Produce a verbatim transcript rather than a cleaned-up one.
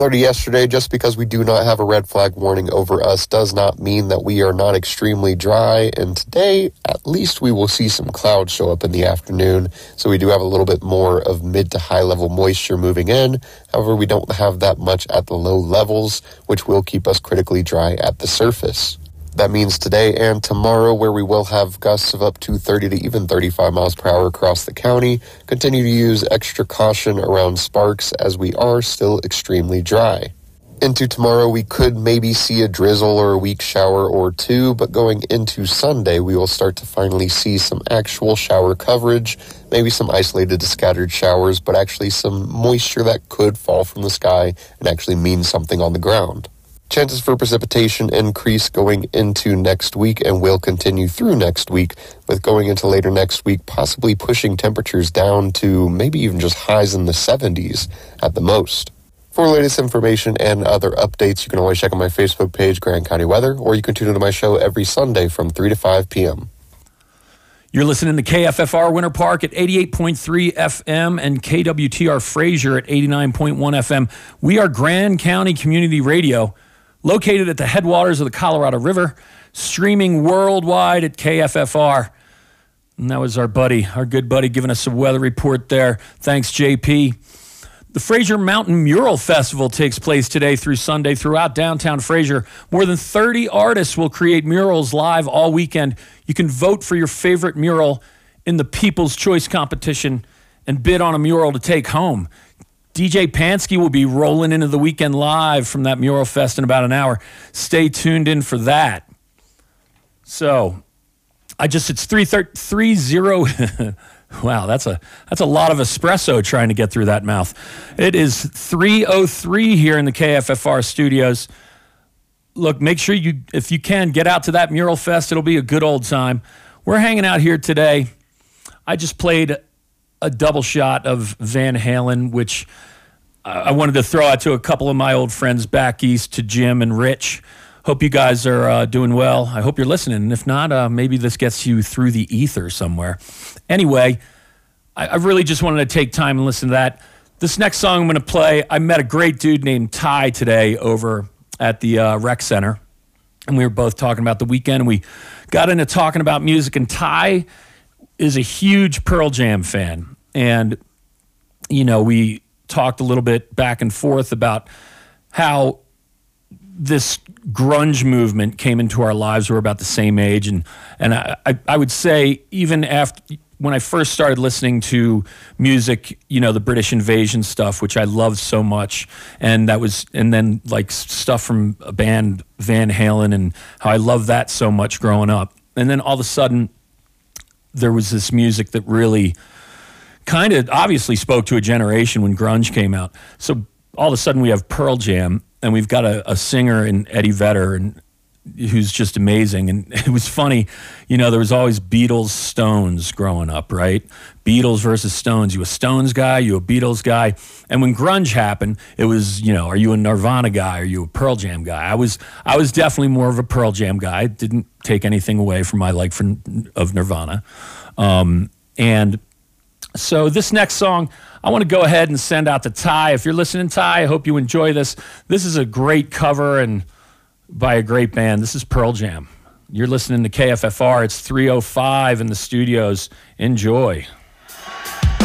Yesterday, just because we do not have a red flag warning over us does not mean that we are not extremely dry, and today at least we will see some clouds show up in the afternoon, so we do have a little bit more of mid to high level moisture moving in. However, we don't have that much at the low levels, which will keep us critically dry at the surface. That means today and tomorrow, where we will have gusts of up to thirty to even thirty-five miles per hour across the county, continue to use extra caution around sparks as we are still extremely dry. Into tomorrow, we could maybe see a drizzle or a weak shower or two, but going into Sunday, we will start to finally see some actual shower coverage, maybe some isolated scattered showers, but actually some moisture that could fall from the sky and actually mean something on the ground. Chances for precipitation increase going into next week and will continue through next week, with going into later next week possibly pushing temperatures down to maybe even just highs in the seventies at the most. For latest information and other updates, you can always check out my Facebook page, Grand County Weather, or you can tune into my show every Sunday from three to five p.m. You're listening to K F F R Winter Park at eighty-eight point three F M and K W T R Fraser at eighty-nine point one F M. We are Grand County Community Radio, located at the headwaters of the Colorado River, streaming worldwide at K F F R. And that was our buddy, our good buddy, giving us a weather report there. Thanks, J P. The Fraser Mountain Mural Festival takes place today through Sunday throughout downtown Fraser. More than thirty artists will create murals live all weekend. You can vote for your favorite mural in the People's Choice competition and bid on a mural to take home. D J Pansky will be rolling into the weekend live from that Mural Fest in about an hour. Stay tuned in for that. So, I just, it's three zero. Wow, that's a that's a lot of espresso trying to get through that mouth. It is three oh three here in the K F F R studios. Look, make sure you, if you can, get out to that Mural Fest. It'll be a good old time. We're hanging out here today. I just played a double shot of Van Halen, which I wanted to throw out to a couple of my old friends back east, to Jim and Rich. Hope you guys are uh, doing well. I hope you're listening. And if not, uh, maybe this gets you through the ether somewhere. Anyway, I, I really just wanted to take time and listen to that. This next song I'm going to play, I met a great dude named Ty today over at the uh, rec center. And we were both talking about the weekend. And we got into talking about music. And Ty is a huge Pearl Jam fan. And, you know, we talked a little bit back and forth about how this grunge movement came into our lives. We're about the same age. And, and I, I, I would say even after, when I first started listening to music, you know, the British Invasion stuff, which I loved so much. And that was, and then like stuff from a band, Van Halen, and how I loved that so much growing up. And then all of a sudden, there was this music that really kind of obviously spoke to a generation when grunge came out. So all of a sudden we have Pearl Jam, and we've got a, a singer in Eddie Vedder, and who's just amazing. And it was funny, you know, there was always Beatles, Stones growing up, right? Beatles versus Stones. You a Stones guy, you a Beatles guy. And when grunge happened, it was, you know, are you a Nirvana guy? Are you a Pearl Jam guy? I was I was definitely more of a Pearl Jam guy. It didn't take anything away from my like for, of Nirvana. Um, and so this next song, I want to go ahead and send out to Ty. If you're listening, Ty, I hope you enjoy this. This is a great cover and by a great band. This is Pearl Jam. You're listening to K F F R. It's three oh five in the studios. Enjoy.